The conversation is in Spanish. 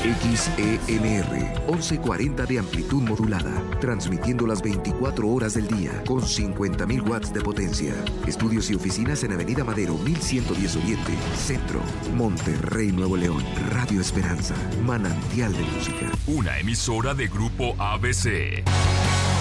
XENR 1140 de amplitud modulada, transmitiendo las 24 horas del día con 50.000 watts de potencia. Estudios y oficinas en Avenida Madero 1110 Oriente, Centro, Monterrey, Nuevo León. Radio Esperanza, manantial de música. Una emisora de Grupo ABC.